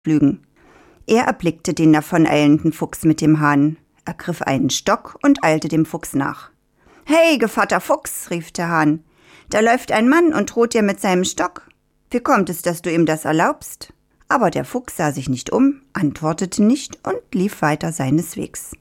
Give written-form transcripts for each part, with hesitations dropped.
pflügen. Er erblickte den davoneilenden Fuchs mit dem Hahn, ergriff einen Stock und eilte dem Fuchs nach. »Hey, Gevatter Fuchs«, rief der Hahn, »da läuft ein Mann und droht dir mit seinem Stock. Wie kommt es, dass du ihm das erlaubst?« Aber der Fuchs sah sich nicht um, antwortete nicht und lief weiter seines Wegs.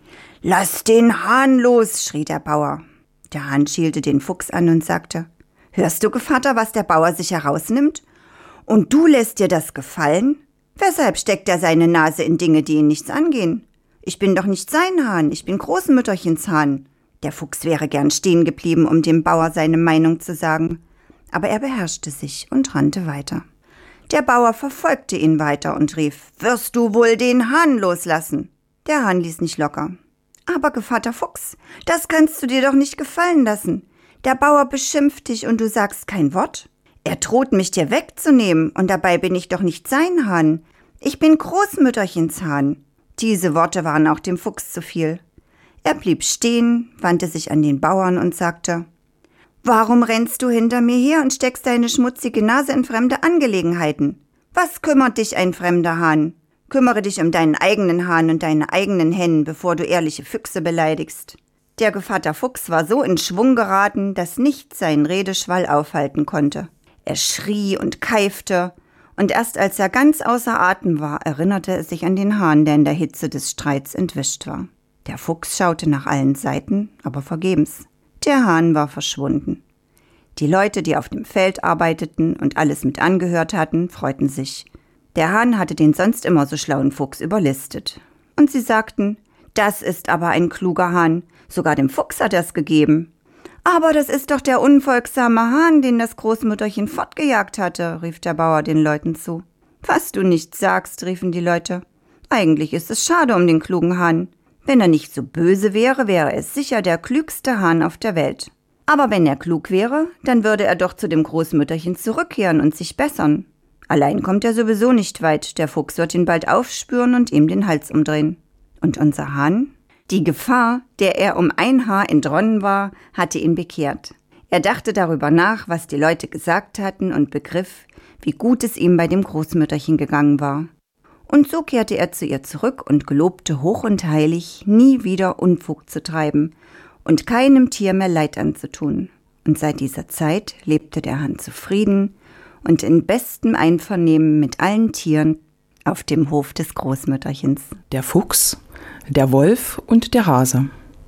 »Lass den Hahn los«, schrie der Bauer. Der Hahn schielte den Fuchs an und sagte, »Hörst du, Gevatter, was der Bauer sich herausnimmt? Und du lässt dir das gefallen? Weshalb steckt er seine Nase in Dinge, die ihn nichts angehen? Ich bin doch nicht sein Hahn, ich bin Großmütterchens Hahn.« Der Fuchs wäre gern stehen geblieben, um dem Bauer seine Meinung zu sagen, aber er beherrschte sich und rannte weiter. Der Bauer verfolgte ihn weiter und rief, »Wirst du wohl den Hahn loslassen?« Der Hahn ließ nicht locker. »Aber, Gevatter Fuchs, das kannst du dir doch nicht gefallen lassen. Der Bauer beschimpft dich und du sagst kein Wort. Er droht mich dir wegzunehmen und dabei bin ich doch nicht sein Hahn. Ich bin Großmütterchens Hahn.« Diese Worte waren auch dem Fuchs zu viel. Er blieb stehen, wandte sich an den Bauern und sagte, »Warum rennst du hinter mir her und steckst deine schmutzige Nase in fremde Angelegenheiten? Was kümmert dich ein fremder Hahn? Kümmere dich um deinen eigenen Hahn und deine eigenen Hennen, bevor du ehrliche Füchse beleidigst.« Der Gevatter Fuchs war so in Schwung geraten, dass nichts seinen Redeschwall aufhalten konnte. Er schrie und keifte, und erst als er ganz außer Atem war, erinnerte er sich an den Hahn, der in der Hitze des Streits entwischt war. Der Fuchs schaute nach allen Seiten, aber vergebens. Der Hahn war verschwunden. Die Leute, die auf dem Feld arbeiteten und alles mit angehört hatten, freuten sich. Der Hahn hatte den sonst immer so schlauen Fuchs überlistet. Und sie sagten, »Das ist aber ein kluger Hahn, sogar dem Fuchs hat er es gegeben.« »Aber das ist doch der unfolgsame Hahn, den das Großmütterchen fortgejagt hatte«, rief der Bauer den Leuten zu. »Was du nicht sagst«, riefen die Leute. »Eigentlich ist es schade um den klugen Hahn. Wenn er nicht so böse wäre, wäre es sicher der klügste Hahn auf der Welt. Aber wenn er klug wäre, dann würde er doch zu dem Großmütterchen zurückkehren und sich bessern. Allein kommt er sowieso nicht weit, der Fuchs wird ihn bald aufspüren und ihm den Hals umdrehen. Und unser Hahn? Die Gefahr, der er um ein Haar entronnen war, hatte ihn bekehrt. Er dachte darüber nach, was die Leute gesagt hatten und begriff, wie gut es ihm bei dem Großmütterchen gegangen war. Und so kehrte er zu ihr zurück und gelobte hoch und heilig, nie wieder Unfug zu treiben und keinem Tier mehr Leid anzutun. Und seit dieser Zeit lebte der Hahn zufrieden und in bestem Einvernehmen mit allen Tieren auf dem Hof des Großmütterchens. Der Fuchs, der Wolf und der Hase.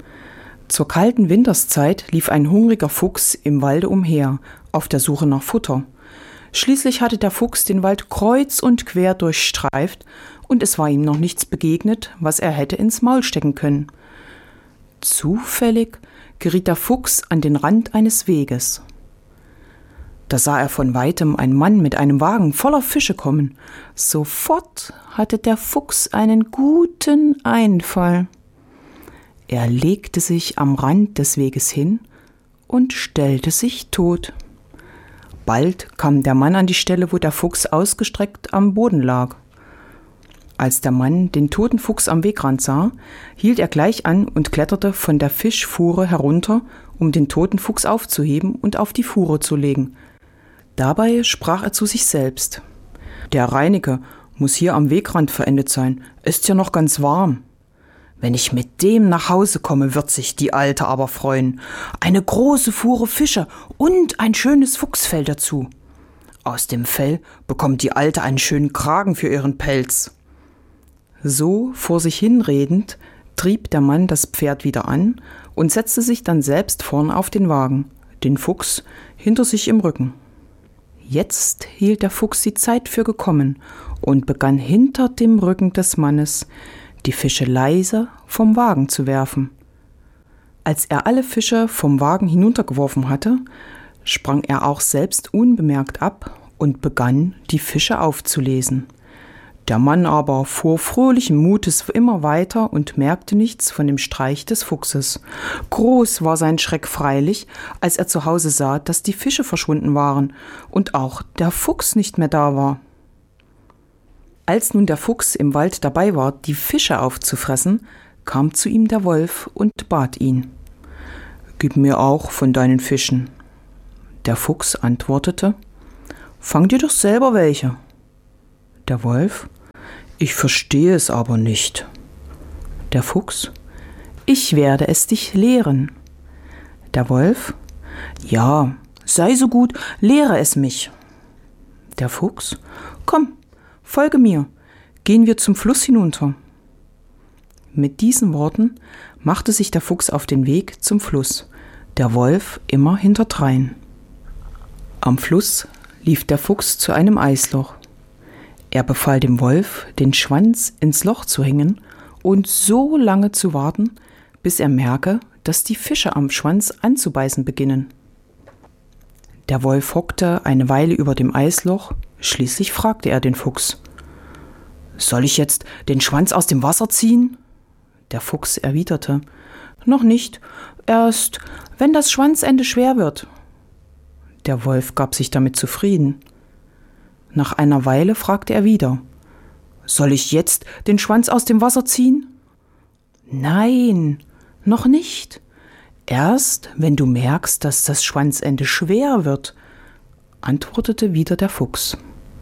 Zur kalten Winterszeit lief ein hungriger Fuchs im Walde umher, auf der Suche nach Futter. Schließlich hatte der Fuchs den Wald kreuz und quer durchstreift und es war ihm noch nichts begegnet, was er hätte ins Maul stecken können. Zufällig geriet der Fuchs an den Rand eines Weges. Da sah er von weitem einen Mann mit einem Wagen voller Fische kommen. Sofort hatte der Fuchs einen guten Einfall. Er legte sich am Rand des Weges hin und stellte sich tot. Bald kam der Mann an die Stelle, wo der Fuchs ausgestreckt am Boden lag. Als der Mann den toten Fuchs am Wegrand sah, hielt er gleich an und kletterte von der Fischfuhre herunter, um den toten Fuchs aufzuheben und auf die Fuhre zu legen. Dabei sprach er zu sich selbst: »Der Reineke muss hier am Wegrand verendet sein, ist ja noch ganz warm. Wenn ich mit dem nach Hause komme, wird sich die Alte aber freuen. Eine große Fuhre Fische und ein schönes Fuchsfell dazu. Aus dem Fell bekommt die Alte einen schönen Kragen für ihren Pelz.« So vor sich hinredend trieb der Mann das Pferd wieder an und setzte sich dann selbst vorn auf den Wagen, den Fuchs hinter sich im Rücken. Jetzt hielt der Fuchs die Zeit für gekommen und begann hinter dem Rücken des Mannes die Fische leise vom Wagen zu werfen. Als er alle Fische vom Wagen hinuntergeworfen hatte, sprang er auch selbst unbemerkt ab und begann, die Fische aufzulesen. Der Mann aber fuhr fröhlichen Mutes immer weiter und merkte nichts von dem Streich des Fuchses. Groß war sein Schreck freilich, als er zu Hause sah, dass die Fische verschwunden waren und auch der Fuchs nicht mehr da war. Als nun der Fuchs im Wald dabei war, die Fische aufzufressen, kam zu ihm der Wolf und bat ihn: »Gib mir auch von deinen Fischen.« Der Fuchs antwortete: »Fang dir doch selber welche.« Der Wolf: Ich verstehe es aber nicht. Der Fuchs: Ich werde es dich lehren. Der Wolf: Ja, sei so gut, lehre es mich. Der Fuchs: Komm, folge mir, gehen wir zum Fluss hinunter. Mit diesen Worten machte sich der Fuchs auf den Weg zum Fluss, der Wolf immer hinterdrein. Am Fluss lief der Fuchs zu einem Eisloch. Er befahl dem Wolf, den Schwanz ins Loch zu hängen und so lange zu warten, bis er merke, dass die Fische am Schwanz anzubeißen beginnen. Der Wolf hockte eine Weile über dem Eisloch, schließlich fragte er den Fuchs: Soll ich jetzt den Schwanz aus dem Wasser ziehen? Der Fuchs erwiderte: Noch nicht, erst wenn das Schwanzende schwer wird. Der Wolf gab sich damit zufrieden. Nach einer Weile fragte er wieder: Soll ich jetzt den Schwanz aus dem Wasser ziehen? Nein, noch nicht. Erst wenn du merkst, dass das Schwanzende schwer wird, antwortete wieder der Fuchs.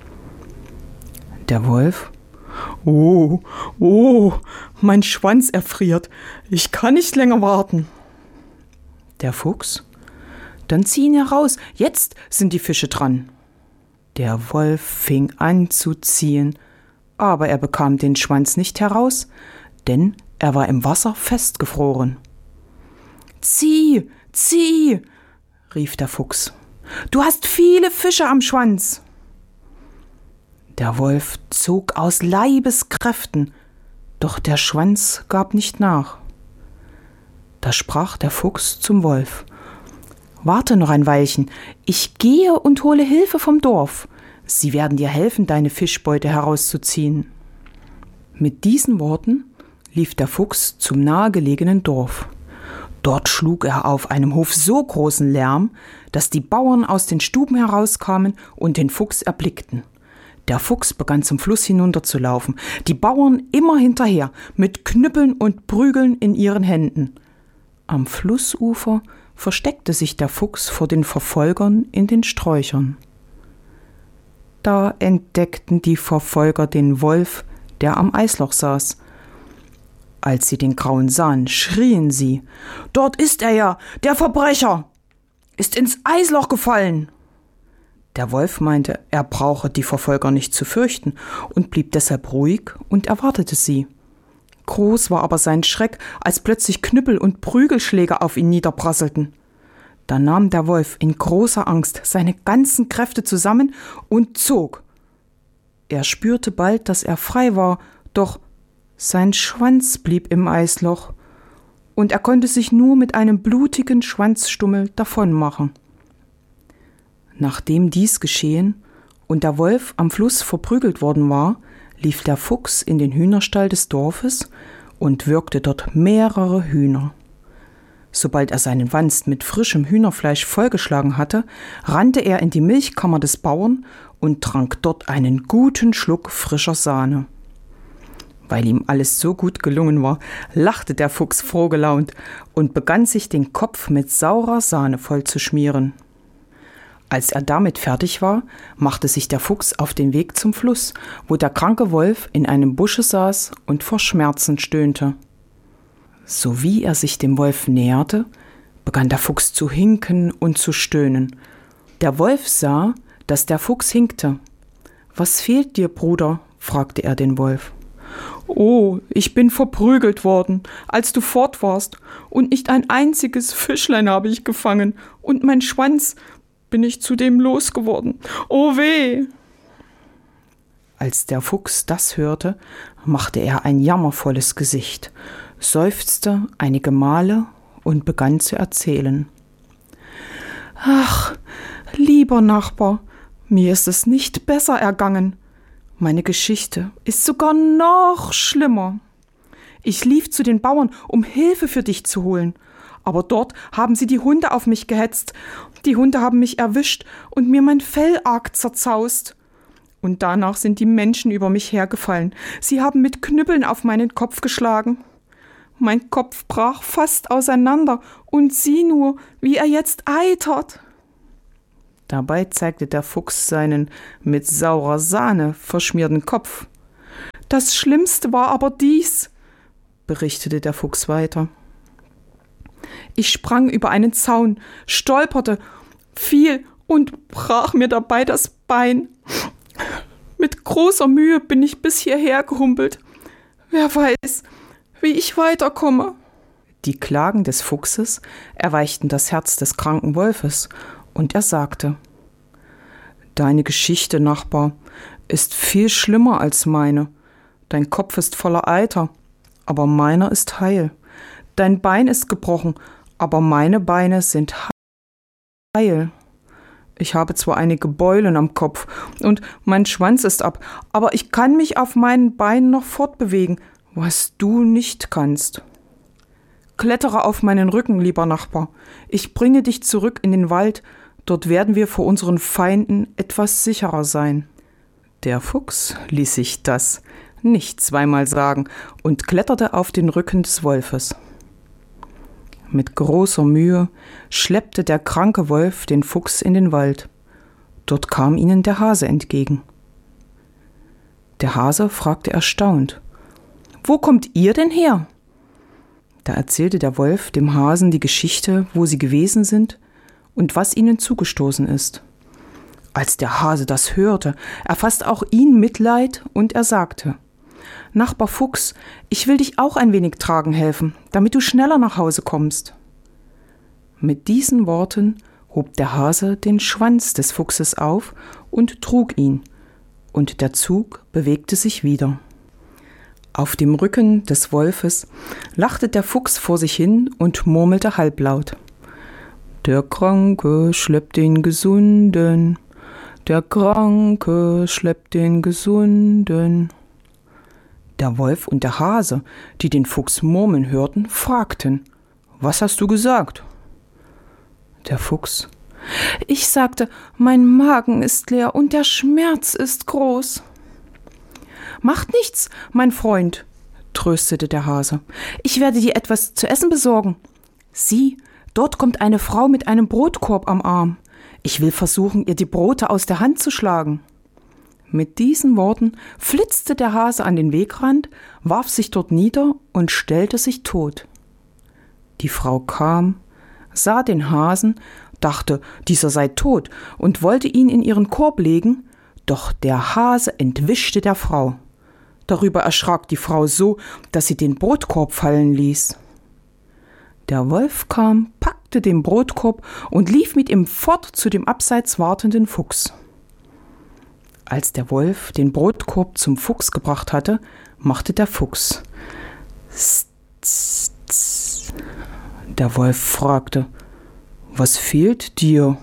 Der Wolf: Oh, mein Schwanz erfriert. Ich kann nicht länger warten. Der Fuchs: Dann zieh ihn heraus, jetzt sind die Fische dran. Der Wolf fing an zu ziehen, aber er bekam den Schwanz nicht heraus, denn er war im Wasser festgefroren. Zieh, zieh, rief der Fuchs. Du hast viele Fische am Schwanz. Der Wolf zog aus Leibeskräften, doch der Schwanz gab nicht nach. Da sprach der Fuchs zum Wolf: Warte noch ein Weilchen, ich gehe und hole Hilfe vom Dorf. Sie werden dir helfen, deine Fischbeute herauszuziehen. Mit diesen Worten lief der Fuchs zum nahegelegenen Dorf. Dort schlug er auf einem Hof so großen Lärm, dass die Bauern aus den Stuben herauskamen und den Fuchs erblickten. Der Fuchs begann zum Fluss hinunterzulaufen, die Bauern immer hinterher, mit Knüppeln und Prügeln in ihren Händen. Am Flussufer versteckte sich der Fuchs vor den Verfolgern in den Sträuchern. Da entdeckten die Verfolger den Wolf, der am Eisloch saß. Als sie den Grauen sahen, schrien sie: Dort ist er ja, der Verbrecher! Ist ins Eisloch gefallen! Der Wolf meinte, er brauche die Verfolger nicht zu fürchten und blieb deshalb ruhig und erwartete sie. Groß war aber sein Schreck, als plötzlich Knüppel und Prügelschläge auf ihn niederprasselten. Da nahm der Wolf in großer Angst seine ganzen Kräfte zusammen und zog. Er spürte bald, dass er frei war, doch sein Schwanz blieb im Eisloch und er konnte sich nur mit einem blutigen Schwanzstummel davonmachen. Nachdem dies geschehen und der Wolf am Fluss verprügelt worden war, lief der Fuchs in den Hühnerstall des Dorfes und würgte dort mehrere Hühner. Sobald er seinen Wanst mit frischem Hühnerfleisch vollgeschlagen hatte, rannte er in die Milchkammer des Bauern und trank dort einen guten Schluck frischer Sahne. Weil ihm alles so gut gelungen war, lachte der Fuchs frohgelaunt und begann sich den Kopf mit saurer Sahne voll zu schmieren. Als er damit fertig war, machte sich der Fuchs auf den Weg zum Fluss, wo der kranke Wolf in einem Busche saß und vor Schmerzen stöhnte. Sowie er sich dem Wolf näherte, begann der Fuchs zu hinken und zu stöhnen. Der Wolf sah, dass der Fuchs hinkte. »Was fehlt dir, Bruder?« fragte er den Wolf. »Oh, ich bin verprügelt worden, als du fort warst, und nicht ein einziges Fischlein habe ich gefangen, und mein Schwanz bin ich zudem losgeworden. Oh weh!« Als der Fuchs das hörte, machte er ein jammervolles Gesicht, seufzte einige Male und begann zu erzählen. »Ach, lieber Nachbar, mir ist es nicht besser ergangen. Meine Geschichte ist sogar noch schlimmer. Ich lief zu den Bauern, um Hilfe für dich zu holen. Aber dort haben sie die Hunde auf mich gehetzt. Die Hunde haben mich erwischt und mir mein Fell arg zerzaust. Und danach sind die Menschen über mich hergefallen. Sie haben mit Knüppeln auf meinen Kopf geschlagen. Mein Kopf brach fast auseinander und sieh nur, wie er jetzt eitert.« Dabei zeigte der Fuchs seinen mit saurer Sahne verschmierten Kopf. Das Schlimmste war aber dies, berichtete der Fuchs weiter. Ich sprang über einen Zaun, stolperte, fiel und brach mir dabei das Bein. Mit großer Mühe bin ich bis hierher gehumpelt. Wer weiß, wie ich weiterkomme. Die Klagen des Fuchses erweichten das Herz des kranken Wolfes, und er sagte: Deine Geschichte, Nachbar, ist viel schlimmer als meine. Dein Kopf ist voller Eiter, aber meiner ist heil. Dein Bein ist gebrochen, aber meine Beine sind heil. Ich habe zwar einige Beulen am Kopf und mein Schwanz ist ab, aber ich kann mich auf meinen Beinen noch fortbewegen, was du nicht kannst. Klettere auf meinen Rücken, lieber Nachbar. Ich bringe dich zurück in den Wald, dort werden wir vor unseren Feinden etwas sicherer sein. Der Fuchs ließ sich das nicht zweimal sagen und kletterte auf den Rücken des Wolfes. Mit großer Mühe schleppte der kranke Wolf den Fuchs in den Wald. Dort kam ihnen der Hase entgegen. Der Hase fragte erstaunt: »Wo kommt ihr denn her?« Da erzählte der Wolf dem Hasen die Geschichte, wo sie gewesen sind und was ihnen zugestoßen ist. Als der Hase das hörte, erfasste auch ihn Mitleid und er sagte: »Nachbar Fuchs, ich will dich auch ein wenig tragen helfen, damit du schneller nach Hause kommst.« Mit diesen Worten hob der Hase den Schwanz des Fuchses auf und trug ihn, und der Zug bewegte sich wieder. Auf dem Rücken des Wolfes lachte der Fuchs vor sich hin und murmelte halblaut: »Der Kranke schleppt den Gesunden, der Kranke schleppt den Gesunden.« Der Wolf und der Hase, die den Fuchs murmeln hörten, fragten: »Was hast du gesagt?« Der Fuchs: »Ich sagte, mein Magen ist leer und der Schmerz ist groß.« »Macht nichts, mein Freund«, tröstete der Hase. »Ich werde dir etwas zu essen besorgen. Sieh, dort kommt eine Frau mit einem Brotkorb am Arm. Ich will versuchen, ihr die Brote aus der Hand zu schlagen.« Mit diesen Worten flitzte der Hase an den Wegrand, warf sich dort nieder und stellte sich tot. Die Frau kam, sah den Hasen, dachte, dieser sei tot und wollte ihn in ihren Korb legen, doch der Hase entwischte der Frau. Darüber erschrak die Frau so, dass sie den Brotkorb fallen ließ. Der Wolf kam, packte den Brotkorb und lief mit ihm fort zu dem abseits wartenden Fuchs. Als der Wolf den Brotkorb zum Fuchs gebracht hatte, machte der Fuchs: »Ss, ss, ss.« Der Wolf fragte: »Was fehlt dir?«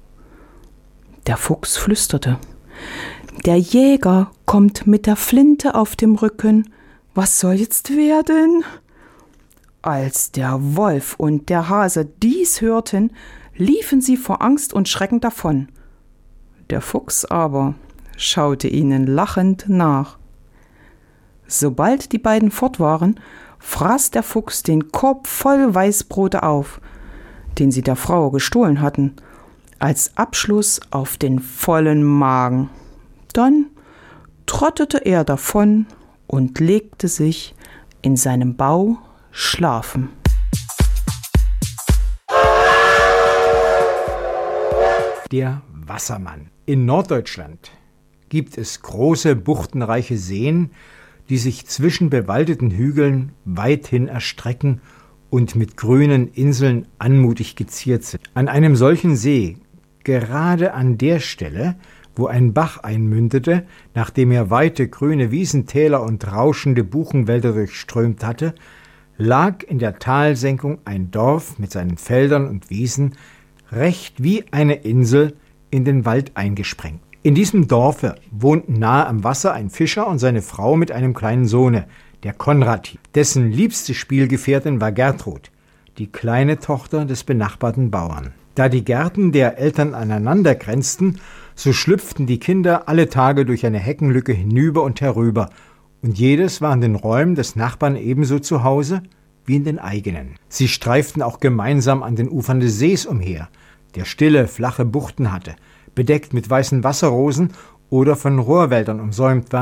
Der Fuchs flüsterte: »Der Jäger kommt mit der Flinte auf dem Rücken. Was soll jetzt werden?« Als der Wolf und der Hase dies hörten, liefen sie vor Angst und Schrecken davon. Der Fuchs aber schaute ihnen lachend nach. Sobald die beiden fort waren, fraß der Fuchs den Korb voll Weißbrote auf, den sie der Frau gestohlen hatten, als Abschluss auf den vollen Magen. Dann trottete er davon und legte sich in seinem Bau schlafen. Der Wassermann. In Norddeutschland gibt es große, buchtenreiche Seen, die sich zwischen bewaldeten Hügeln weithin erstrecken und mit grünen Inseln anmutig geziert sind. An einem solchen See, gerade an der Stelle, wo ein Bach einmündete, nachdem er weite grüne Wiesentäler und rauschende Buchenwälder durchströmt hatte, lag in der Talsenkung ein Dorf mit seinen Feldern und Wiesen, recht wie eine Insel in den Wald eingesprengt. In diesem Dorfe wohnten nahe am Wasser ein Fischer und seine Frau mit einem kleinen Sohne, der Konrad, dessen liebste Spielgefährtin war Gertrud, die kleine Tochter des benachbarten Bauern. Da die Gärten der Eltern aneinander grenzten, so schlüpften die Kinder alle Tage durch eine Heckenlücke hinüber und herüber, und jedes war in den Räumen des Nachbarn ebenso zu Hause wie in den eigenen. Sie streiften auch gemeinsam an den Ufern des Sees umher, der stille, flache Buchten hatte, bedeckt mit weißen Wasserrosen oder von Rohrwäldern umsäumt war,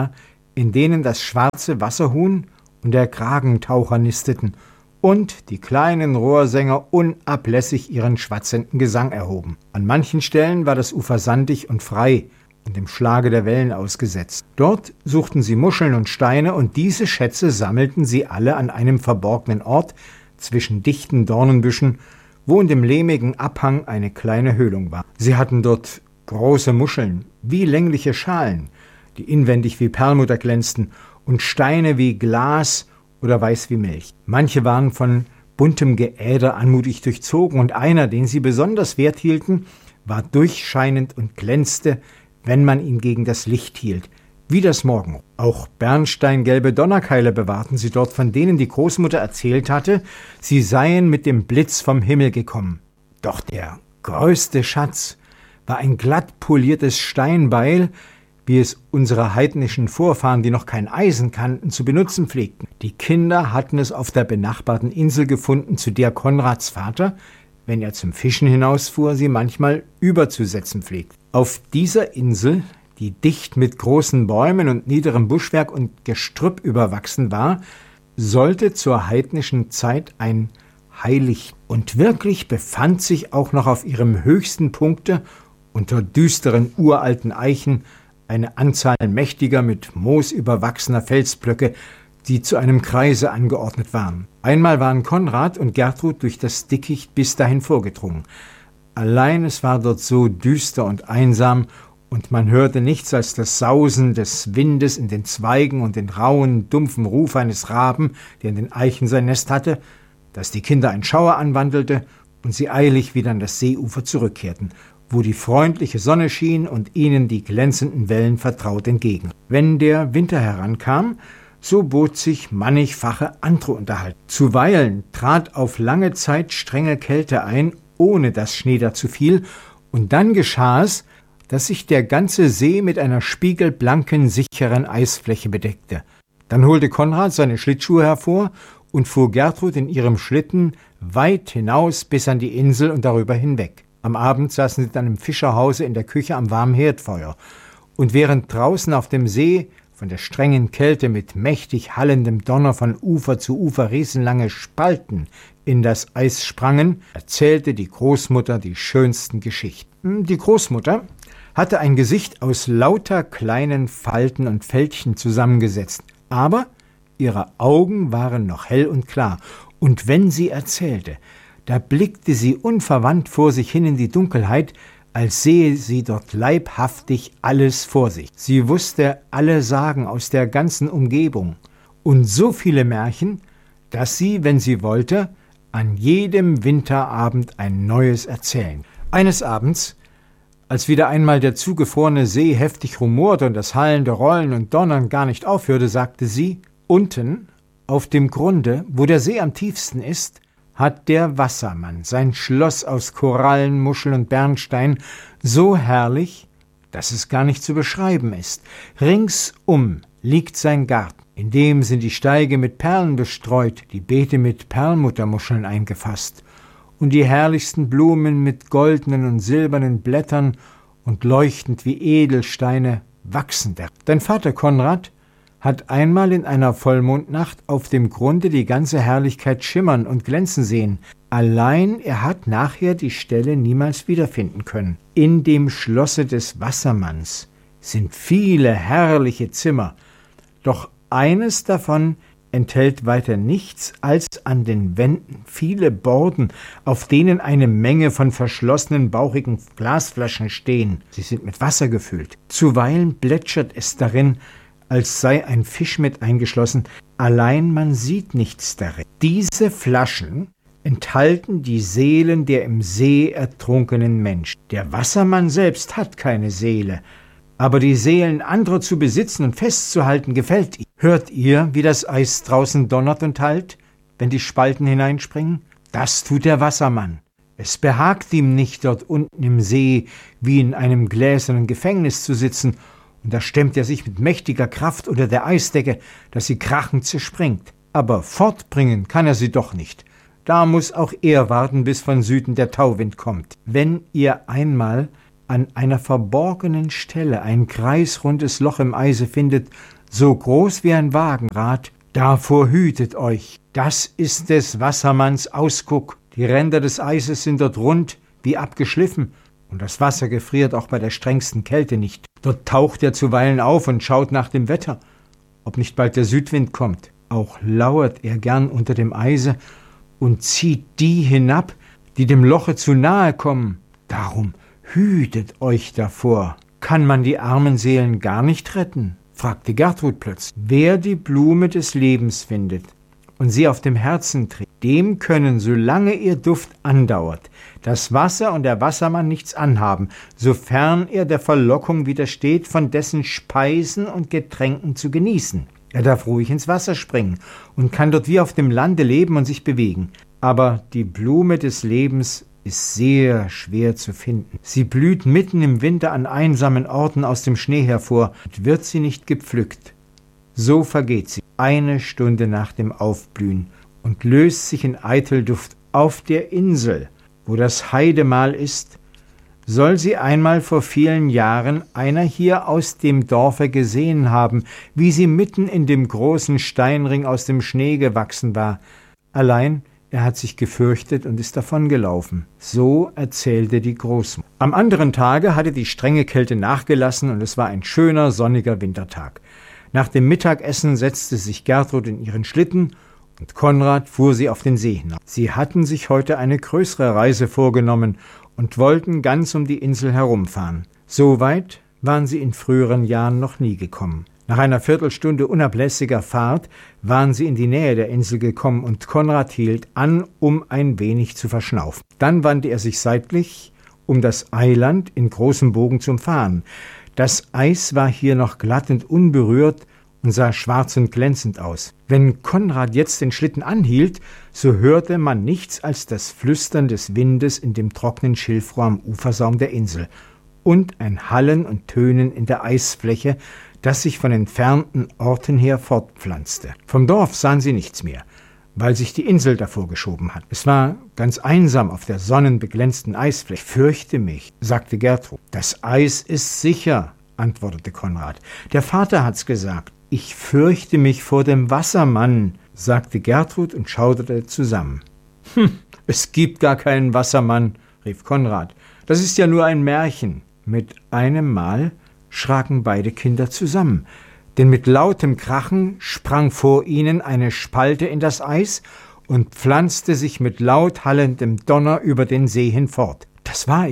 in denen das schwarze Wasserhuhn und der Kragentaucher nisteten und die kleinen Rohrsänger unablässig ihren schwatzenden Gesang erhoben. An manchen Stellen war das Ufer sandig und frei und dem Schlage der Wellen ausgesetzt. Dort suchten sie Muscheln und Steine, und diese Schätze sammelten sie alle an einem verborgenen Ort zwischen dichten Dornenbüschen, wo in dem lehmigen Abhang eine kleine Höhlung war. Sie hatten dort große Muscheln, wie längliche Schalen, die inwendig wie Perlmutter glänzten, und Steine wie Glas oder weiß wie Milch. Manche waren von buntem Geäder anmutig durchzogen, und einer, den sie besonders wert hielten, war durchscheinend und glänzte, wenn man ihn gegen das Licht hielt, wie das Morgenrot. Auch bernsteingelbe Donnerkeile bewahrten sie dort, von denen die Großmutter erzählt hatte, sie seien mit dem Blitz vom Himmel gekommen. Doch der größte Schatz war ein glatt poliertes Steinbeil, wie es unsere heidnischen Vorfahren, die noch kein Eisen kannten, zu benutzen pflegten. Die Kinder hatten es auf der benachbarten Insel gefunden, zu der Konrads Vater, wenn er zum Fischen hinausfuhr, sie manchmal überzusetzen pflegte. Auf dieser Insel, die dicht mit großen Bäumen und niederem Buschwerk und Gestrüpp überwachsen war, sollte zur heidnischen Zeit ein Heilig, und wirklich befand sich auch noch auf ihrem höchsten Punkte unter düsteren uralten Eichen eine Anzahl mächtiger, mit Moos überwachsener Felsblöcke, die zu einem Kreise angeordnet waren. Einmal waren Konrad und Gertrud durch das Dickicht bis dahin vorgedrungen. Allein es war dort so düster und einsam, und man hörte nichts als das Sausen des Windes in den Zweigen und den rauen, dumpfen Ruf eines Raben, der in den Eichen sein Nest hatte, dass die Kinder ein Schauer anwandelte und sie eilig wieder an das Seeufer zurückkehrten, wo die freundliche Sonne schien und ihnen die glänzenden Wellen vertraut entgegen. Wenn der Winter herankam, so bot sich mannigfache andere Unterhaltung. Zuweilen trat auf lange Zeit strenge Kälte ein, ohne dass Schnee dazu fiel, und dann geschah es, dass sich der ganze See mit einer spiegelblanken, sicheren Eisfläche bedeckte. Dann holte Konrad seine Schlittschuhe hervor und fuhr Gertrud in ihrem Schlitten weit hinaus bis an die Insel und darüber hinweg. Am Abend saßen sie dann im Fischerhause in der Küche am warmen Herdfeuer, und während draußen auf dem See von der strengen Kälte mit mächtig hallendem Donner von Ufer zu Ufer riesenlange Spalten in das Eis sprangen, erzählte die Großmutter die schönsten Geschichten. Die Großmutter hatte ein Gesicht aus lauter kleinen Falten und Fältchen zusammengesetzt, aber ihre Augen waren noch hell und klar, und wenn sie erzählte, da blickte sie unverwandt vor sich hin in die Dunkelheit, als sehe sie dort leibhaftig alles vor sich. Sie wusste alle Sagen aus der ganzen Umgebung und so viele Märchen, dass sie, wenn sie wollte, an jedem Winterabend ein neues erzählen. Eines Abends, als wieder einmal der zugefrorene See heftig rumorte und das hallende Rollen und Donnern gar nicht aufhörte, sagte sie: Unten, auf dem Grunde, wo der See am tiefsten ist, hat der Wassermann sein Schloss aus Korallen, Muscheln und Bernstein so herrlich, dass es gar nicht zu beschreiben ist. Ringsum liegt sein Garten, in dem sind die Steige mit Perlen bestreut, die Beete mit Perlmuttermuscheln eingefasst und die herrlichsten Blumen mit goldenen und silbernen Blättern und leuchtend wie Edelsteine wachsen da. Dein Vater Konrad hat einmal in einer Vollmondnacht auf dem Grunde die ganze Herrlichkeit schimmern und glänzen sehen. Allein er hat nachher die Stelle niemals wiederfinden können. In dem Schlosse des Wassermanns sind viele herrliche Zimmer, doch eines davon enthält weiter nichts als an den Wänden viele Borden, auf denen eine Menge von verschlossenen, bauchigen Glasflaschen stehen. Sie sind mit Wasser gefüllt. Zuweilen plätschert es darin, als sei ein Fisch mit eingeschlossen, allein man sieht nichts darin. Diese Flaschen enthalten die Seelen der im See ertrunkenen Menschen. Der Wassermann selbst hat keine Seele, aber die Seelen anderer zu besitzen und festzuhalten gefällt ihm. Hört ihr, wie das Eis draußen donnert und hallt, wenn die Spalten hineinspringen? Das tut der Wassermann. Es behagt ihm nicht, dort unten im See wie in einem gläsernen Gefängnis zu sitzen, und da stemmt er sich mit mächtiger Kraft unter der Eisdecke, dass sie krachend zerspringt. Aber fortbringen kann er sie doch nicht. Da muss auch er warten, bis von Süden der Tauwind kommt. Wenn ihr einmal an einer verborgenen Stelle ein kreisrundes Loch im Eise findet, so groß wie ein Wagenrad. Davor hütet euch. Das ist des Wassermanns Ausguck. Die Ränder des Eises sind dort rund wie abgeschliffen, und das Wasser gefriert auch bei der strengsten Kälte nicht. Dort taucht er zuweilen auf und schaut nach dem Wetter, ob nicht bald der Südwind kommt. Auch lauert er gern unter dem Eise und zieht die hinab, die dem Loche zu nahe kommen. Darum hütet euch davor. Kann man die armen Seelen gar nicht retten? Fragte Gertrud plötzlich. Wer die Blume des Lebens findet und sie auf dem Herzen trägt, dem können, solange ihr Duft andauert, das Wasser und der Wassermann nichts anhaben, sofern er der Verlockung widersteht, von dessen Speisen und Getränken zu genießen. Er darf ruhig ins Wasser springen und kann dort wie auf dem Lande leben und sich bewegen. Aber die Blume des Lebens ist sehr schwer zu finden. Sie blüht mitten im Winter an einsamen Orten aus dem Schnee hervor und wird sie nicht gepflückt. So vergeht sie 1 Stunde nach dem Aufblühen und löst sich in Eitelduft auf der Insel, wo das Heidemahl ist. Soll sie einmal vor vielen Jahren einer hier aus dem Dorfe gesehen haben, wie sie mitten in dem großen Steinring aus dem Schnee gewachsen war. Allein er hat sich gefürchtet und ist davongelaufen. So erzählte die Großmutter. Am anderen Tage hatte die strenge Kälte nachgelassen und es war ein schöner, sonniger Wintertag. Nach dem Mittagessen setzte sich Gertrud in ihren Schlitten und Konrad fuhr sie auf den See hinauf. Sie hatten sich heute eine größere Reise vorgenommen und wollten ganz um die Insel herumfahren. So weit waren sie in früheren Jahren noch nie gekommen. Nach einer Viertelstunde unablässiger Fahrt waren sie in die Nähe der Insel gekommen und Konrad hielt an, um ein wenig zu verschnaufen. Dann wandte er sich seitlich, um das Eiland in großem Bogen zu umfahren. Das Eis war hier noch glatt und unberührt und sah schwarz und glänzend aus. Wenn Konrad jetzt den Schlitten anhielt, so hörte man nichts als das Flüstern des Windes in dem trockenen Schilfrohr am Ufersaum der Insel und ein Hallen und Tönen in der Eisfläche, das sich von entfernten Orten her fortpflanzte. Vom Dorf sahen sie nichts mehr, weil sich die Insel davor geschoben hat. Es war ganz einsam auf der sonnenbeglänzten Eisfläche. Ich fürchte mich, sagte Gertrud. Das Eis ist sicher, antwortete Konrad. Der Vater hat's gesagt. Ich fürchte mich vor dem Wassermann, sagte Gertrud und schauderte zusammen. Es gibt gar keinen Wassermann, rief Konrad. Das ist ja nur ein Märchen. Mit einem Mal schraken beide Kinder zusammen, denn mit lautem Krachen sprang vor ihnen eine Spalte in das Eis und pflanzte sich mit laut hallendem Donner über den See hinfort. Das war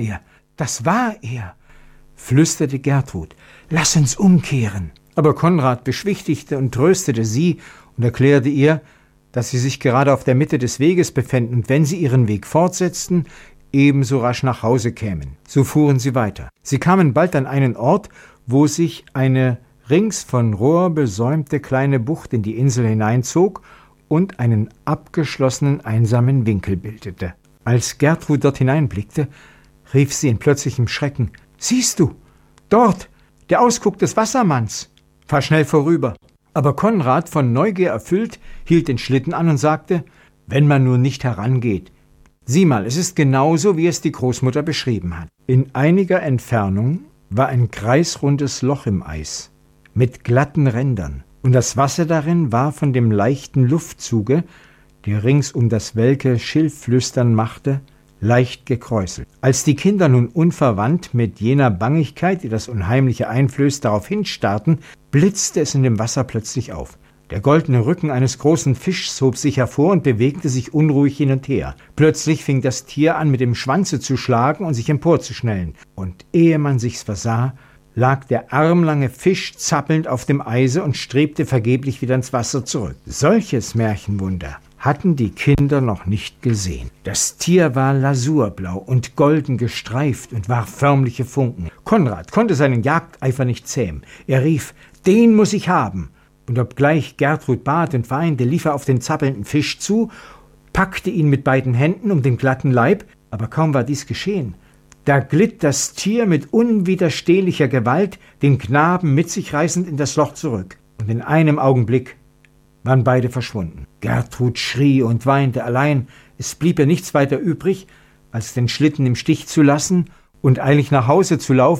er, flüsterte Gertrud. Lass uns umkehren. Aber Konrad beschwichtigte und tröstete sie und erklärte ihr, dass sie sich gerade auf der Mitte des Weges befänden und wenn sie ihren Weg fortsetzten, ebenso rasch nach Hause kämen. So fuhren sie weiter. Sie kamen bald an einen Ort, wo sich eine rings von Rohr besäumte kleine Bucht in die Insel hineinzog und einen abgeschlossenen, einsamen Winkel bildete. Als Gertrud dort hineinblickte, rief sie in plötzlichem Schrecken: »Siehst du, dort, der Ausguck des Wassermanns! Fahr schnell vorüber!« Aber Konrad, von Neugier erfüllt, hielt den Schlitten an und sagte: »Wenn man nur nicht herangeht. Sieh mal, es ist genauso, wie es die Großmutter beschrieben hat.« In einiger Entfernung war ein kreisrundes Loch im Eis mit glatten Rändern, und das Wasser darin war von dem leichten Luftzuge, der rings um das welke Schilfflüstern machte, leicht gekräuselt. Als die Kinder nun unverwandt mit jener Bangigkeit, die das Unheimliche einflößt, darauf hinstarrten, blitzte es in dem Wasser plötzlich auf. Der goldene Rücken eines großen Fischs hob sich hervor und bewegte sich unruhig hin und her. Plötzlich fing das Tier an, mit dem Schwanze zu schlagen und sich emporzuschnellen. Und ehe man sich's versah, lag der armlange Fisch zappelnd auf dem Eise und strebte vergeblich wieder ins Wasser zurück. Solches Märchenwunder hatten die Kinder noch nicht gesehen. Das Tier war lasurblau und golden gestreift und warf förmliche Funken. Konrad konnte seinen Jagdeifer nicht zähmen. Er rief: »Den muss ich haben!« Und obgleich Gertrud bat und weinte, lief er auf den zappelnden Fisch zu, packte ihn mit beiden Händen um den glatten Leib, aber kaum war dies geschehen, da glitt das Tier mit unwiderstehlicher Gewalt, den Knaben mit sich reißend, in das Loch zurück. Und in einem Augenblick waren beide verschwunden. Gertrud schrie und weinte, allein es blieb ihr nichts weiter übrig, als den Schlitten im Stich zu lassen und eilig nach Hause zu laufen,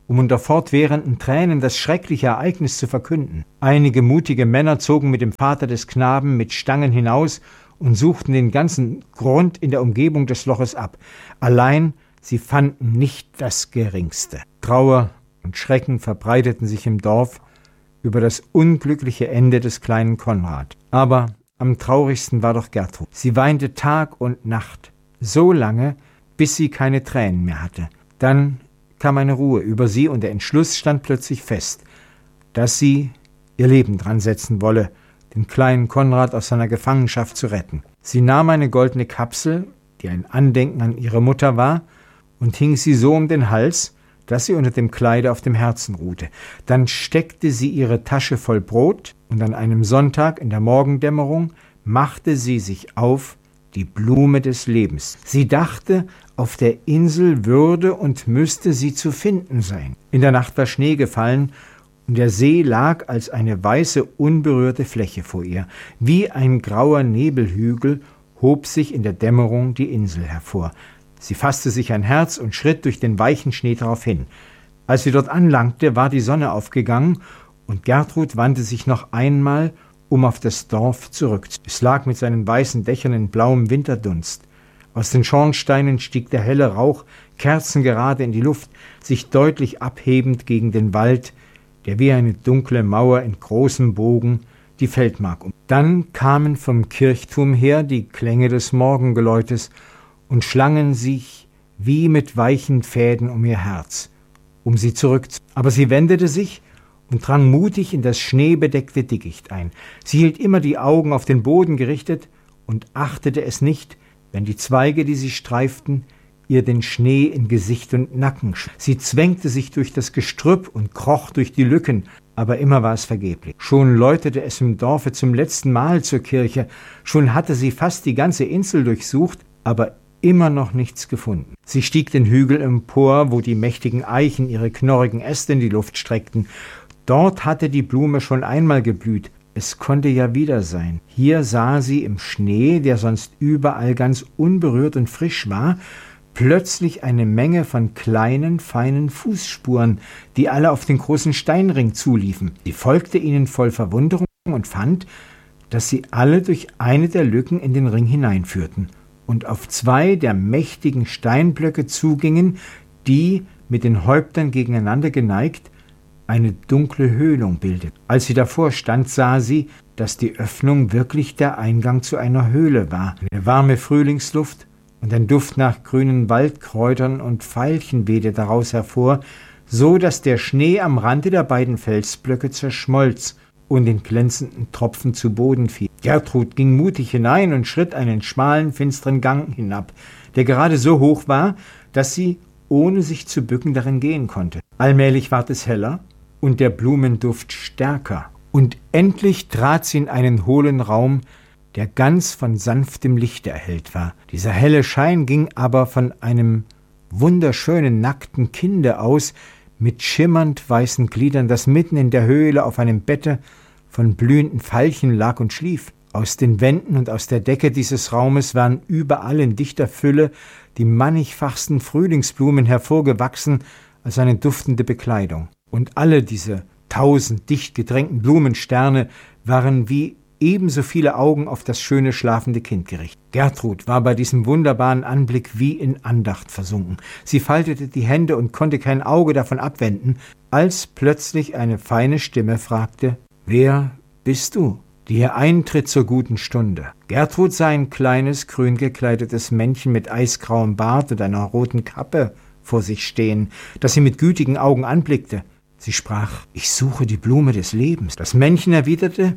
um unter fortwährenden Tränen das schreckliche Ereignis zu verkünden. Einige mutige Männer zogen mit dem Vater des Knaben mit Stangen hinaus und suchten den ganzen Grund in der Umgebung des Loches ab. Allein sie fanden nicht das Geringste. Trauer und Schrecken verbreiteten sich im Dorf über das unglückliche Ende des kleinen Konrad. Aber am traurigsten war doch Gertrud. Sie weinte Tag und Nacht, so lange, bis sie keine Tränen mehr hatte. Dann kam eine Ruhe über sie und der Entschluss stand plötzlich fest, dass sie ihr Leben dran setzen wolle, den kleinen Konrad aus seiner Gefangenschaft zu retten. Sie nahm eine goldene Kapsel, die ein Andenken an ihre Mutter war, und hing sie so um den Hals, dass sie unter dem Kleide auf dem Herzen ruhte. Dann steckte sie ihre Tasche voll Brot und an einem Sonntag in der Morgendämmerung machte sie sich auf, die Blume des Lebens. Sie dachte, auf der Insel würde und müsste sie zu finden sein. In der Nacht war Schnee gefallen und der See lag als eine weiße, unberührte Fläche vor ihr. Wie ein grauer Nebelhügel hob sich in der Dämmerung die Insel hervor. Sie fasste sich ein Herz und schritt durch den weichen Schnee darauf hin. Als sie dort anlangte, war die Sonne aufgegangen und Gertrud wandte sich noch einmal, um auf das Dorf zurückzukehren. Es lag mit seinen weißen Dächern in blauem Winterdunst. Aus den Schornsteinen stieg der helle Rauch kerzengerade in die Luft, sich deutlich abhebend gegen den Wald, der wie eine dunkle Mauer in großem Bogen die Feldmark um. Dann kamen vom Kirchturm her die Klänge des Morgengeläutes und schlangen sich wie mit weichen Fäden um ihr Herz, um sie zurückzuziehen. Aber sie wendete sich und drang mutig in das schneebedeckte Dickicht ein. Sie hielt immer die Augen auf den Boden gerichtet und achtete es nicht, wenn die Zweige, die sie streiften, ihr den Schnee in Gesicht und Nacken schlugen. Sie zwängte sich durch das Gestrüpp und kroch durch die Lücken, aber immer war es vergeblich. Schon läutete es im Dorfe zum letzten Mal zur Kirche, schon hatte sie fast die ganze Insel durchsucht, aber immer noch nichts gefunden. Sie stieg den Hügel empor, wo die mächtigen Eichen ihre knorrigen Äste in die Luft streckten. Dort hatte die Blume schon einmal geblüht. Es konnte ja wieder sein. Hier sah sie im Schnee, der sonst überall ganz unberührt und frisch war, plötzlich eine Menge von kleinen, feinen Fußspuren, die alle auf den großen Steinring zuliefen. Sie folgte ihnen voll Verwunderung und fand, dass sie alle durch eine der Lücken in den Ring hineinführten und auf zwei der mächtigen Steinblöcke zugingen, die, mit den Häuptern gegeneinander geneigt, eine dunkle Höhlung bildet. Als sie davor stand, sah sie, dass die Öffnung wirklich der Eingang zu einer Höhle war. Eine warme Frühlingsluft und ein Duft nach grünen Waldkräutern und Veilchen wehte daraus hervor, so dass der Schnee am Rande der beiden Felsblöcke zerschmolz und in glänzenden Tropfen zu Boden fiel. Gertrud ging mutig hinein und schritt einen schmalen, finsteren Gang hinab, der gerade so hoch war, dass sie, ohne sich zu bücken, darin gehen konnte. Allmählich ward es heller und der Blumenduft stärker. Und endlich trat sie in einen hohlen Raum, der ganz von sanftem Lichte erhellt war. Dieser helle Schein ging aber von einem wunderschönen, nackten Kinde aus, mit schimmernd weißen Gliedern, das mitten in der Höhle auf einem Bette von blühenden Veilchen lag und schlief. Aus den Wänden und aus der Decke dieses Raumes waren überall in dichter Fülle die mannigfachsten Frühlingsblumen hervorgewachsen als eine duftende Bekleidung. Und alle diese 1000 dicht gedrängten Blumensterne waren wie ebenso viele Augen auf das schöne schlafende Kind gerichtet. Gertrud war bei diesem wunderbaren Anblick wie in Andacht versunken. Sie faltete die Hände und konnte kein Auge davon abwenden, als plötzlich eine feine Stimme fragte: »Wer bist du, die hier eintritt zur guten Stunde?« Gertrud sah ein kleines, grün gekleidetes Männchen mit eisgrauem Bart und einer roten Kappe vor sich stehen, das sie mit gütigen Augen anblickte. Sie sprach: »Ich suche die Blume des Lebens.« Das Männchen erwiderte: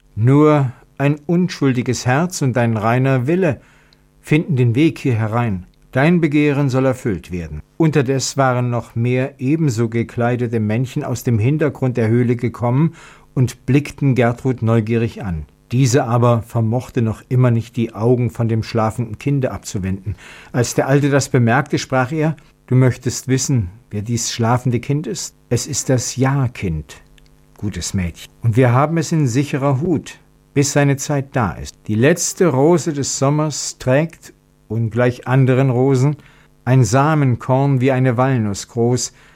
»Nur ein unschuldiges Herz und ein reiner Wille finden den Weg hier herein. Dein Begehren soll erfüllt werden.« Unterdes waren noch mehr ebenso gekleidete Männchen aus dem Hintergrund der Höhle gekommen und blickten Gertrud neugierig an. Diese aber vermochte noch immer nicht die Augen von dem schlafenden Kinde abzuwenden. Als der Alte das bemerkte, sprach er: »Du möchtest wissen, wer dies schlafende Kind ist? Es ist das Ja-Kind, gutes Mädchen. Und wir haben es in sicherer Hut, bis seine Zeit da ist. Die letzte Rose des Sommers trägt, ungleich anderen Rosen, ein Samenkorn wie eine Walnuss groß,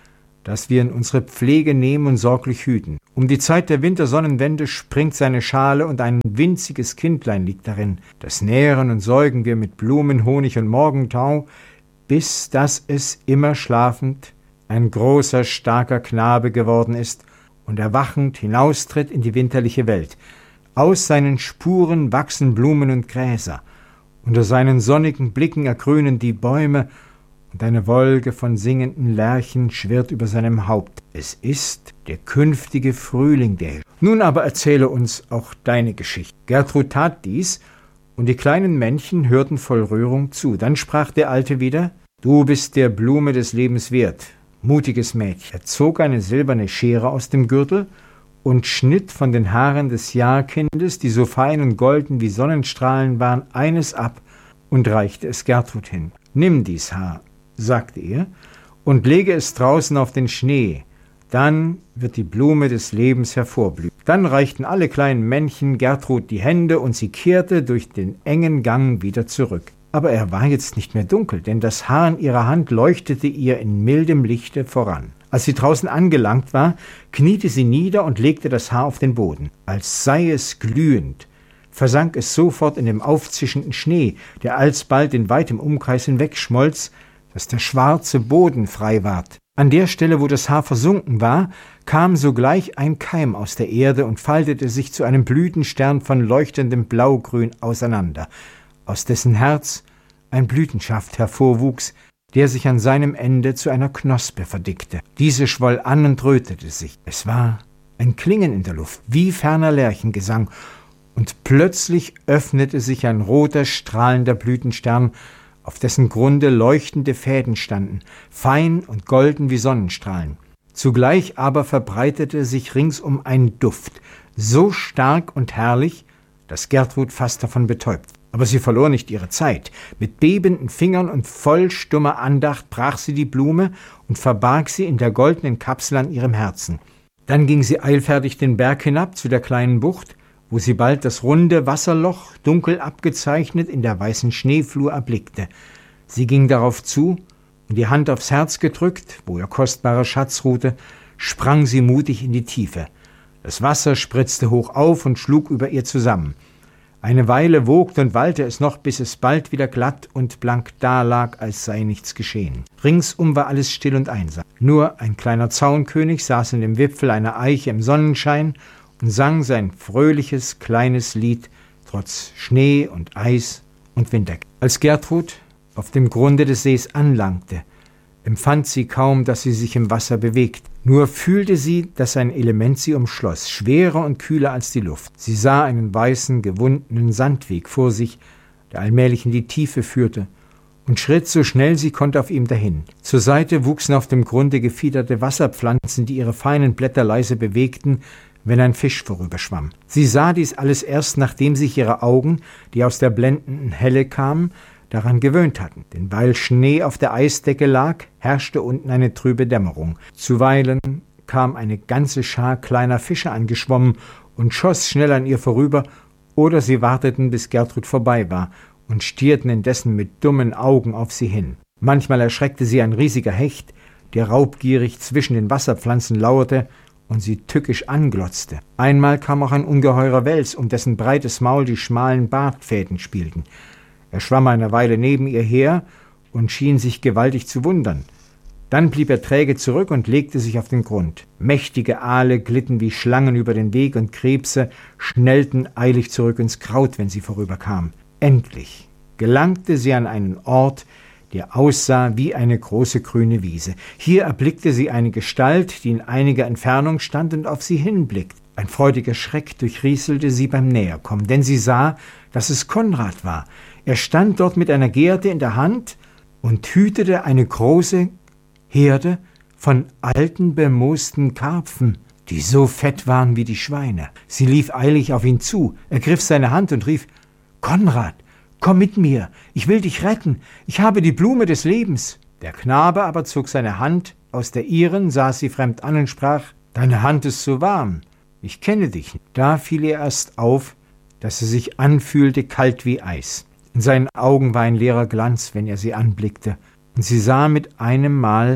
das wir in unsere Pflege nehmen und sorglich hüten. Um die Zeit der Wintersonnenwende springt seine Schale und ein winziges Kindlein liegt darin. Das nähren und säugen wir mit Blumen, Honig und Morgentau, bis dass es immer schlafend ein großer, starker Knabe geworden ist und erwachend hinaustritt in die winterliche Welt. Aus seinen Spuren wachsen Blumen und Gräser, unter seinen sonnigen Blicken ergrünen die Bäume, und eine Wolke von singenden Lerchen schwirrt über seinem Haupt. Es ist der künftige Frühling, der. Nun aber erzähle uns auch deine Geschichte. Gertrud tat dies, und die kleinen Männchen hörten voll Rührung zu. Dann sprach der Alte wieder: Du bist der Blume des Lebens wert, mutiges Mädchen. Er zog eine silberne Schere aus dem Gürtel und schnitt von den Haaren des Jahrkindes, die so fein und golden wie Sonnenstrahlen waren, eines ab und reichte es Gertrud hin. Nimm dies Haar, sagte er, und lege es draußen auf den Schnee, dann wird die Blume des Lebens hervorblühen. Dann reichten alle kleinen Männchen Gertrud die Hände, und sie kehrte durch den engen Gang wieder zurück. Aber er war jetzt nicht mehr dunkel, denn das Haar in ihrer Hand leuchtete ihr in mildem Lichte voran. Als sie draußen angelangt war, kniete sie nieder und legte das Haar auf den Boden. Als sei es glühend, versank es sofort in dem aufzischenden Schnee, der alsbald in weitem Umkreis hinwegschmolz, dass der schwarze Boden frei ward. An der Stelle, wo das Haar versunken war, kam sogleich ein Keim aus der Erde und faltete sich zu einem Blütenstern von leuchtendem Blaugrün auseinander, aus dessen Herz ein Blütenschaft hervorwuchs, der sich an seinem Ende zu einer Knospe verdickte. Diese schwoll an und rötete sich. Es war ein Klingen in der Luft, wie ferner Lerchengesang, und plötzlich öffnete sich ein roter, strahlender Blütenstern, auf dessen Grunde leuchtende Fäden standen, fein und golden wie Sonnenstrahlen. Zugleich aber verbreitete sich ringsum ein Duft, so stark und herrlich, dass Gertrud fast davon betäubt. Aber sie verlor nicht ihre Zeit. Mit bebenden Fingern und voll stummer Andacht brach sie die Blume und verbarg sie in der goldenen Kapsel an ihrem Herzen. Dann ging sie eilfertig den Berg hinab zu der kleinen Bucht, wo sie bald das runde Wasserloch, dunkel abgezeichnet, in der weißen Schneeflur erblickte. Sie ging darauf zu, und die Hand aufs Herz gedrückt, wo ihr kostbarer Schatz ruhte, sprang sie mutig in die Tiefe. Das Wasser spritzte hoch auf und schlug über ihr zusammen. Eine Weile wogte und wallte es noch, bis es bald wieder glatt und blank dalag, als sei nichts geschehen. Ringsum war alles still und einsam. Nur ein kleiner Zaunkönig saß in dem Wipfel einer Eiche im Sonnenschein und sang sein fröhliches, kleines Lied, trotz Schnee und Eis und Winter. Als Gertrud auf dem Grunde des Sees anlangte, empfand sie kaum, dass sie sich im Wasser bewegt. Nur fühlte sie, dass ein Element sie umschloss, schwerer und kühler als die Luft. Sie sah einen weißen, gewundenen Sandweg vor sich, der allmählich in die Tiefe führte, und schritt so schnell sie konnte auf ihm dahin. Zur Seite wuchsen auf dem Grunde gefiederte Wasserpflanzen, die ihre feinen Blätter leise bewegten, wenn ein Fisch vorüberschwamm. Sie sah dies alles erst, nachdem sich ihre Augen, die aus der blendenden Helle kamen, daran gewöhnt hatten. Denn weil Schnee auf der Eisdecke lag, herrschte unten eine trübe Dämmerung. Zuweilen kam eine ganze Schar kleiner Fische angeschwommen und schoss schnell an ihr vorüber, oder sie warteten, bis Gertrud vorbei war, und stierten indessen mit dummen Augen auf sie hin. Manchmal erschreckte sie ein riesiger Hecht, der raubgierig zwischen den Wasserpflanzen lauerte und sie tückisch anglotzte. Einmal kam auch ein ungeheurer Wels, um dessen breites Maul die schmalen Bartfäden spielten. Er schwamm eine Weile neben ihr her und schien sich gewaltig zu wundern. Dann blieb er träge zurück und legte sich auf den Grund. Mächtige Aale glitten wie Schlangen über den Weg, und Krebse schnellten eilig zurück ins Kraut, wenn sie vorüberkam. Endlich gelangte sie an einen Ort, der aussah wie eine große grüne Wiese. Hier erblickte sie eine Gestalt, die in einiger Entfernung stand und auf sie hinblickte. Ein freudiger Schreck durchrieselte sie beim Näherkommen, denn sie sah, dass es Konrad war. Er stand dort mit einer Gerte in der Hand und hütete eine große Herde von alten, bemoosten Karpfen, die so fett waren wie die Schweine. Sie lief eilig auf ihn zu, ergriff seine Hand und rief: »Konrad, komm mit mir, ich will dich retten, ich habe die Blume des Lebens.« Der Knabe aber zog seine Hand aus der ihren, sah sie fremd an und sprach: »Deine Hand ist so warm, ich kenne dich nicht.« Da fiel ihr erst auf, dass sie sich anfühlte kalt wie Eis. In seinen Augen war ein leerer Glanz, wenn er sie anblickte, und sie sah mit einem Mal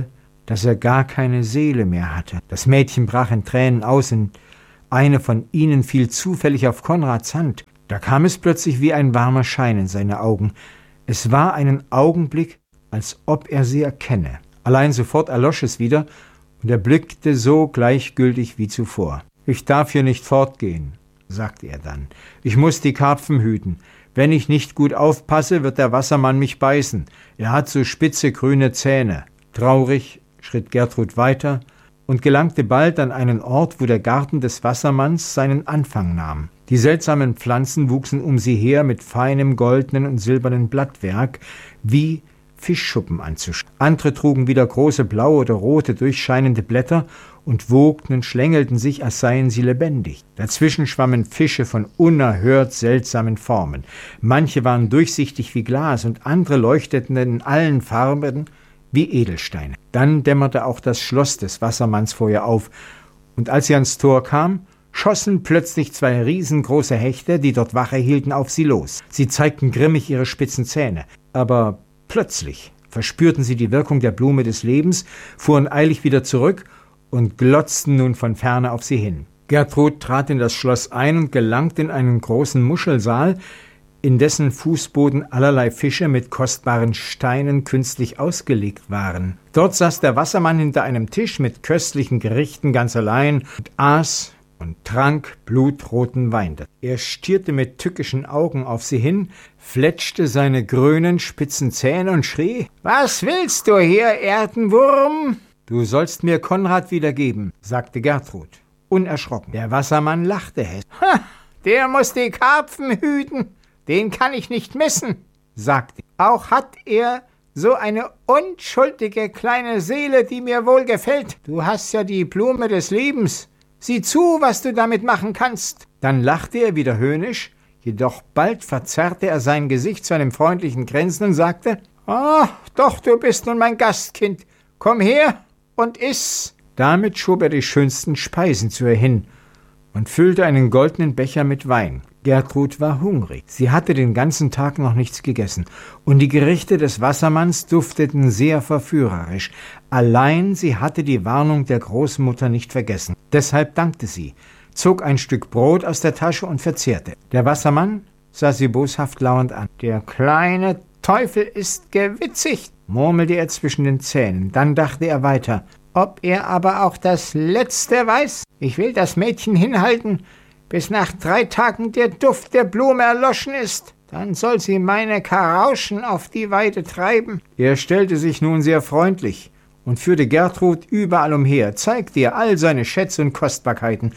dass er gar keine Seele mehr hatte. Das Mädchen brach in Tränen aus und eine von ihnen fiel zufällig auf Konrads Hand. Da kam es plötzlich wie ein warmer Schein in seine Augen. Es war einen Augenblick, als ob er sie erkenne. Allein sofort erlosch es wieder und er blickte so gleichgültig wie zuvor. »Ich darf hier nicht fortgehen«, sagte er dann. »Ich muss die Karpfen hüten. Wenn ich nicht gut aufpasse, wird der Wassermann mich beißen. Er hat so spitze grüne Zähne.« Traurig schritt Gertrud weiter und gelangte bald an einen Ort, wo der Garten des Wassermanns seinen Anfang nahm. Die seltsamen Pflanzen wuchsen um sie her mit feinem goldenen und silbernen Blattwerk, wie Fischschuppen anzuschauen. Andere trugen wieder große blaue oder rote durchscheinende Blätter und wogten und schlängelten sich, als seien sie lebendig. Dazwischen schwammen Fische von unerhört seltsamen Formen. Manche waren durchsichtig wie Glas und andere leuchteten in allen Farben wie Edelsteine. Dann dämmerte auch das Schloss des Wassermanns vor ihr auf, und als sie ans Tor kam, schossen plötzlich 2 riesengroße Hechte, die dort Wache hielten, auf sie los. Sie zeigten grimmig ihre spitzen Zähne, aber plötzlich verspürten sie die Wirkung der Blume des Lebens, fuhren eilig wieder zurück und glotzten nun von ferne auf sie hin. Gertrud trat in das Schloss ein und gelangte in einen großen Muschelsaal, in dessen Fußboden allerlei Fische mit kostbaren Steinen künstlich ausgelegt waren. Dort saß der Wassermann hinter einem Tisch mit köstlichen Gerichten ganz allein und aß und trank blutroten Wein. Er stierte mit tückischen Augen auf sie hin, fletschte seine grünen, spitzen Zähne und schrie: »Was willst du hier, Erdenwurm?« »Du sollst mir Konrad wiedergeben«, sagte Gertrud, unerschrocken. Der Wassermann lachte hässlich. »Der muss die Karpfen hüten, den kann ich nicht missen«, sagte er. »Auch hat er so eine unschuldige kleine Seele, die mir wohl gefällt. Du hast ja die Blume des Lebens. Sieh zu, was du damit machen kannst.« Dann lachte er wieder höhnisch, jedoch bald verzerrte er sein Gesicht zu einem freundlichen Grinsen und sagte: »Ah, doch, du bist nun mein Gastkind. Komm her und iss.« Damit schob er die schönsten Speisen zu ihr hin und füllte einen goldenen Becher mit Wein. Gertrud war hungrig. Sie hatte den ganzen Tag noch nichts gegessen, und die Gerichte des Wassermanns dufteten sehr verführerisch. Allein sie hatte die Warnung der Großmutter nicht vergessen. Deshalb dankte sie, zog ein Stück Brot aus der Tasche und verzehrte. Der Wassermann sah sie boshaft lauernd an. »Der kleine Teufel ist gewitzigt«, murmelte er zwischen den Zähnen. Dann dachte er weiter: »Ob er aber auch das Letzte weiß? Ich will das Mädchen hinhalten, bis nach 3 Tagen der Duft der Blume erloschen ist. Dann soll sie meine Karauschen auf die Weide treiben.« Er stellte sich nun sehr freundlich und führte Gertrud überall umher, zeigte ihr all seine Schätze und Kostbarkeiten,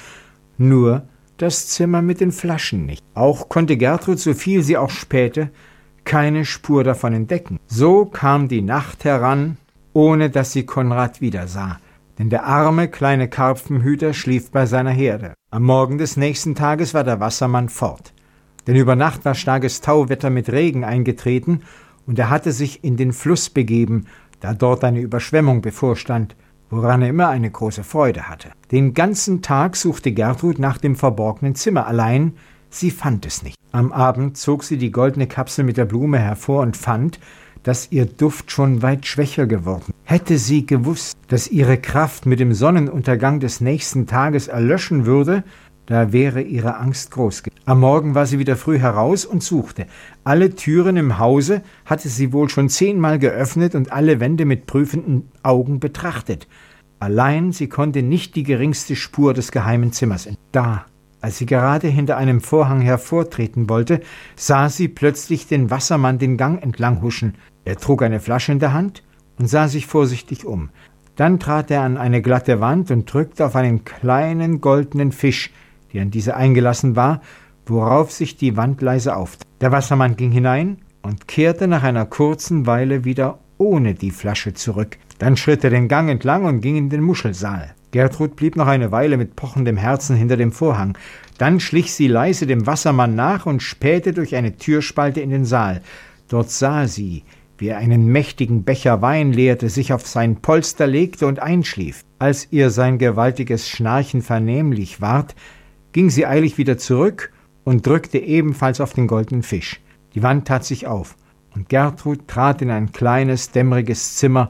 nur das Zimmer mit den Flaschen nicht. Auch konnte Gertrud, so viel sie auch spähte, keine Spur davon entdecken. So kam die Nacht heran, ohne dass sie Konrad wiedersah, denn der arme kleine Karpfenhüter schlief bei seiner Herde. Am Morgen des nächsten Tages war der Wassermann fort, denn über Nacht war starkes Tauwetter mit Regen eingetreten, und er hatte sich in den Fluss begeben, da dort eine Überschwemmung bevorstand, woran er immer eine große Freude hatte. Den ganzen Tag suchte Gertrud nach dem verborgenen Zimmer, allein sie fand es nicht. Am Abend zog sie die goldene Kapsel mit der Blume hervor und fand, dass ihr Duft schon weit schwächer geworden. Hätte sie gewusst, dass ihre Kraft mit dem Sonnenuntergang des nächsten Tages erlöschen würde, da wäre ihre Angst groß gewesen. Am Morgen war sie wieder früh heraus und suchte. Alle Türen im Hause hatte sie wohl schon 10-mal geöffnet und alle Wände mit prüfenden Augen betrachtet. Allein sie konnte nicht die geringste Spur des geheimen Zimmers entdecken. Da, als sie gerade hinter einem Vorhang hervortreten wollte, sah sie plötzlich den Wassermann den Gang entlang huschen. Er trug eine Flasche in der Hand und sah sich vorsichtig um. Dann trat er an eine glatte Wand und drückte auf einen kleinen goldenen Fisch, der an diese eingelassen war, worauf sich die Wand leise auftat. Der Wassermann ging hinein und kehrte nach einer kurzen Weile wieder ohne die Flasche zurück. Dann schritt er den Gang entlang und ging in den Muschelsaal. Gertrud blieb noch eine Weile mit pochendem Herzen hinter dem Vorhang. Dann schlich sie leise dem Wassermann nach und spähte durch eine Türspalte in den Saal. Dort sah sie, wie er einen mächtigen Becher Wein leerte, sich auf sein Polster legte und einschlief. Als ihr sein gewaltiges Schnarchen vernehmlich ward, ging sie eilig wieder zurück und drückte ebenfalls auf den goldenen Fisch. Die Wand tat sich auf, und Gertrud trat in ein kleines, dämmeriges Zimmer,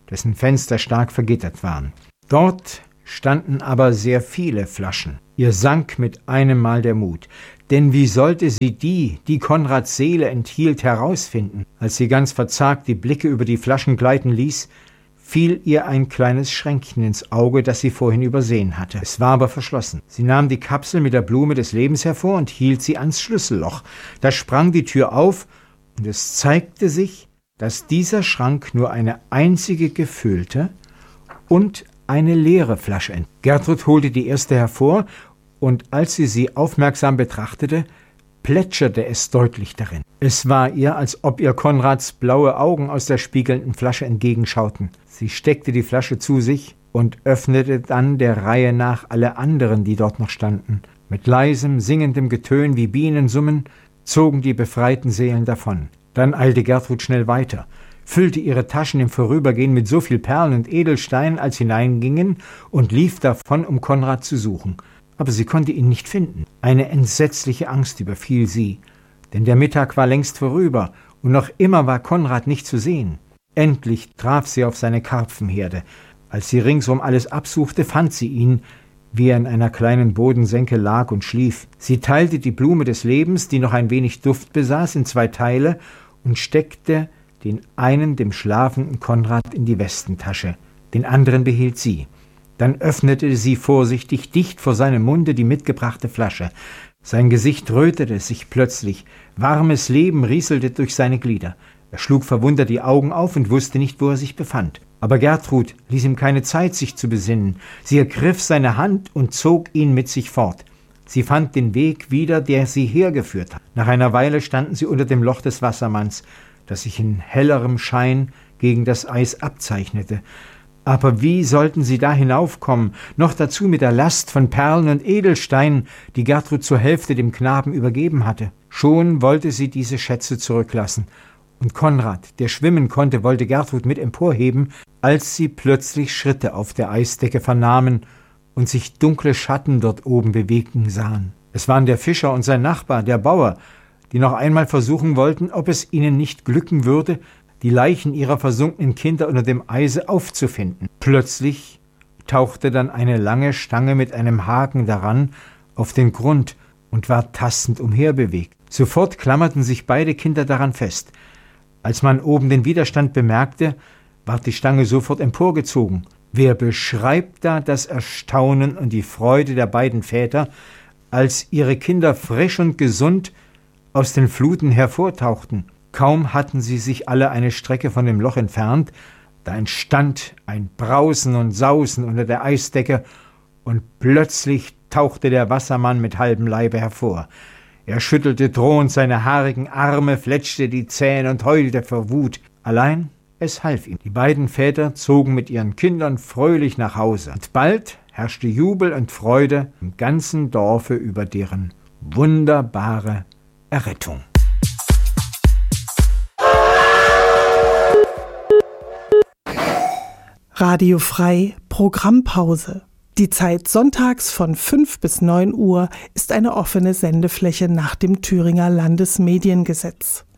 dessen Fenster stark vergittert waren. Dort standen aber sehr viele Flaschen. Ihr sank mit einem Mal der Mut. Denn wie sollte sie die Konrads Seele enthielt, herausfinden? Als sie ganz verzagt die Blicke über die Flaschen gleiten ließ, fiel ihr ein kleines Schränkchen ins Auge, das sie vorhin übersehen hatte. Es war aber verschlossen. Sie nahm die Kapsel mit der Blume des Lebens hervor und hielt sie ans Schlüsselloch. Da sprang die Tür auf und es zeigte sich, dass dieser Schrank nur eine einzige gefüllte und eine leere Flasche enthielt. Gertrud holte die erste hervor und als sie aufmerksam betrachtete, plätscherte es deutlich darin. Es war ihr, als ob ihr Konrads blaue Augen aus der spiegelnden Flasche entgegenschauten. Sie steckte die Flasche zu sich und öffnete dann der Reihe nach alle anderen, die dort noch standen. Mit leisem, singendem Getön wie Bienen summen, zogen die befreiten Seelen davon. Dann eilte Gertrud schnell weiter, füllte ihre Taschen im Vorübergehen mit so viel Perlen und Edelsteinen, als hineingingen, und lief davon, um Konrad zu suchen. Aber sie konnte ihn nicht finden. Eine entsetzliche Angst überfiel sie, denn der Mittag war längst vorüber und noch immer war Konrad nicht zu sehen. Endlich traf sie auf seine Karpfenherde. Als sie ringsum alles absuchte, fand sie ihn, wie er in einer kleinen Bodensenke lag und schlief. Sie teilte die Blume des Lebens, die noch ein wenig Duft besaß, in 2 Teile und steckte den einen dem schlafenden Konrad in die Westentasche, den anderen behielt sie. Dann öffnete sie vorsichtig dicht vor seinem Munde die mitgebrachte Flasche. Sein Gesicht rötete sich plötzlich, warmes Leben rieselte durch seine Glieder. Er schlug verwundert die Augen auf und wusste nicht, wo er sich befand. Aber Gertrud ließ ihm keine Zeit, sich zu besinnen. Sie ergriff seine Hand und zog ihn mit sich fort. Sie fand den Weg wieder, der sie hergeführt hat. Nach einer Weile standen sie unter dem Loch des Wassermanns, das sich in hellerem Schein gegen das Eis abzeichnete. Aber wie sollten sie da hinaufkommen, noch dazu mit der Last von Perlen und Edelsteinen, die Gertrud zur Hälfte dem Knaben übergeben hatte? Schon wollte sie diese Schätze zurücklassen, und Konrad, der schwimmen konnte, wollte Gertrud mit emporheben, als sie plötzlich Schritte auf der Eisdecke vernahmen und sich dunkle Schatten dort oben bewegen sahen. Es waren der Fischer und sein Nachbar, der Bauer, die noch einmal versuchen wollten, ob es ihnen nicht glücken würde, die Leichen ihrer versunkenen Kinder unter dem Eise aufzufinden. Plötzlich tauchte dann eine lange Stange mit einem Haken daran auf den Grund und war tastend umherbewegt. Sofort klammerten sich beide Kinder daran fest. Als man oben den Widerstand bemerkte, ward die Stange sofort emporgezogen. Wer beschreibt da das Erstaunen und die Freude der beiden Väter, als ihre Kinder frisch und gesund aus den Fluten hervortauchten? Kaum hatten sie sich alle eine Strecke von dem Loch entfernt, da entstand ein Brausen und Sausen unter der Eisdecke, und plötzlich tauchte der Wassermann mit halbem Leibe hervor. Er schüttelte drohend seine haarigen Arme, fletschte die Zähne und heulte vor Wut. Allein es half ihm. Die beiden Väter zogen mit ihren Kindern fröhlich nach Hause. Und bald herrschte Jubel und Freude im ganzen Dorfe über deren wunderbare Errettung. Radio Frei, Programmpause. Die Zeit sonntags von 5 bis 9 Uhr ist eine offene Sendefläche nach dem Thüringer Landesmediengesetz.